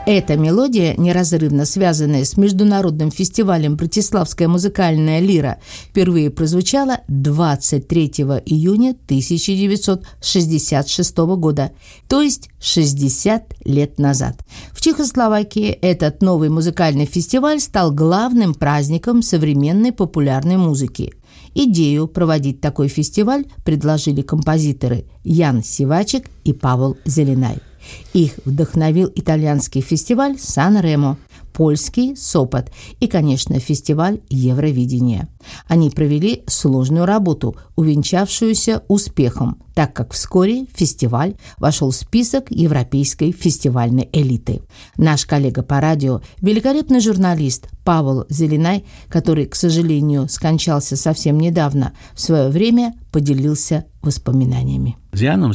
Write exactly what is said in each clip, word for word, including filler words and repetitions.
Эта мелодия, неразрывно связанная с международным фестивалем «Братиславская музыкальная лира», впервые прозвучала двадцать третьего июня тысяча девятьсот шестьдесят шестого года, то есть шестьдесят лет назад. В Чехословакии этот новый музыкальный фестиваль стал главным праздником современной популярной музыки. Идею проводить такой фестиваль предложили композиторы Ян Сивачек и Павел Зеленай. Их вдохновил итальянский фестиваль Сан-Ремо, польский Сопот и, конечно, фестиваль Евровидения. Они провели сложную работу, увенчавшуюся успехом, так как вскоре фестиваль вошел в список европейской фестивальной элиты. Наш коллега по радио, великолепный журналист Павел Зеленай, который, к сожалению, скончался совсем недавно, в свое время поделился воспоминаниями. Мы с Яном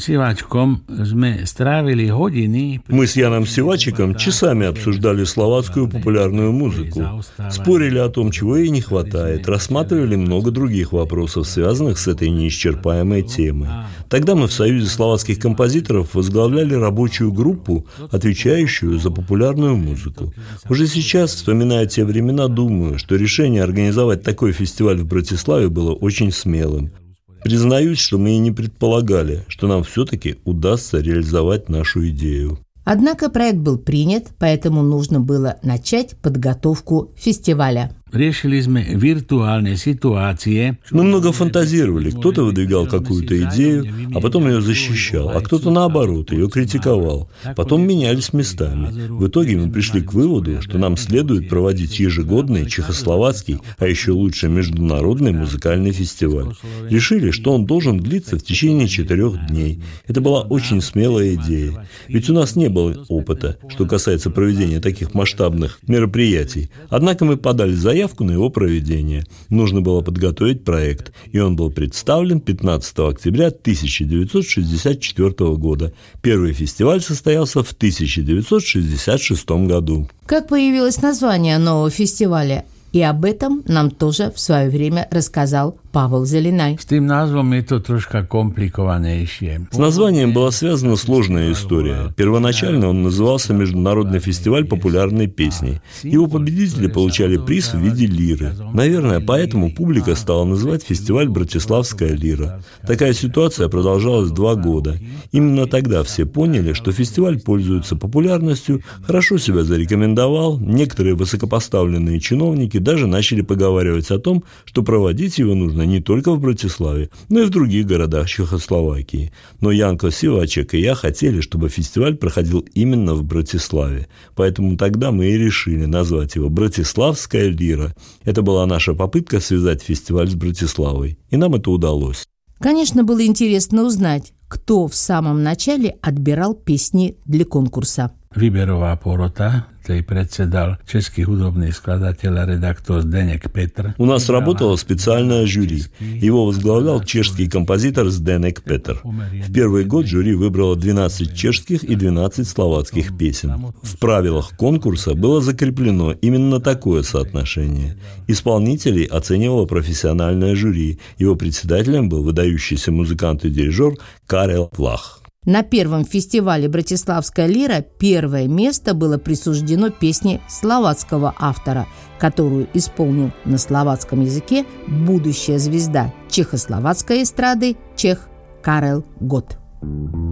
Сивачиком часами обсуждали словацкую популярную музыку, спорили о том, чего ей не хватает, рассматривали много других вопросов, связанных с этой неисчерпаемой темой. Тогда мы в Союзе словацких композиторов возглавляли рабочую группу, отвечающую за популярную музыку. Уже сейчас, вспоминая те времена, думаю, что решение организовать такой фестиваль в Братиславе было очень смелым. Признаюсь, что мы и не предполагали, что нам все-таки удастся реализовать нашу идею. Однако проект был принят, поэтому нужно было начать подготовку фестиваля. Решили мы виртуальные ситуации. Мы много фантазировали. Кто-то выдвигал какую-то идею, а потом ее защищал, а кто-то, наоборот, ее критиковал. Потом менялись местами. В итоге мы пришли к выводу, что нам следует проводить ежегодный чехословацкий, а еще лучше международный музыкальный фестиваль. Решили, что он должен длиться в течение четырех дней. Это была очень смелая идея. Ведь у нас не было опыта, что касается проведения таких масштабных мероприятий. Однако мы подали заявку заявку на его проведение. Нужно было подготовить проект, и он был представлен пятнадцатого октября тысяча девятьсот шестьдесят четвёртого года. Первый фестиваль состоялся в тысяча девятьсот шестьдесят шестом году. Как появилось название нового фестиваля? И об этом нам тоже в свое время рассказал Павел Зеленай. С тем названием это трошка компликованнейшее. С названием была связана сложная история. Первоначально он назывался «Международный фестиваль популярной песни». Его победители получали приз в виде лиры. Наверное, поэтому публика стала называть фестиваль «Братиславская лира». Такая ситуация продолжалась два года. Именно тогда все поняли, что фестиваль пользуется популярностью, хорошо себя зарекомендовал, некоторые высокопоставленные чиновники даже начали поговаривать о том, что проводить его нужно не только в Братиславе, но и в других городах Чехословакии. Но Янко Сивачек и я хотели, чтобы фестиваль проходил именно в Братиславе. Поэтому тогда мы и решили назвать его «Братиславская лира». Это была наша попытка связать фестиваль с Братиславой. И нам это удалось. Конечно, было интересно узнать, кто в самом начале отбирал песни для конкурса. Výberová porota, tej председал český hudobný skladateľ a redaktor Zdeněk Petr. У нас работало специальное жюри. Его возглавлял чешский композитор Зdeněk Petr. В первый год жюри выбрало двенадцать чешских и двенадцать словацких песен. В правилах конкурса было закреплено именно такое соотношение. Исполнителей оценивало профессиональное жюри. Его председателем был выдающийся музыкант и дирижер Карел Влах. На первом фестивале «Братиславская лира» первое место было присуждено песне словацкого автора, которую исполнил на словацком языке будущая звезда чехословацкой эстрады чех Карел Гот.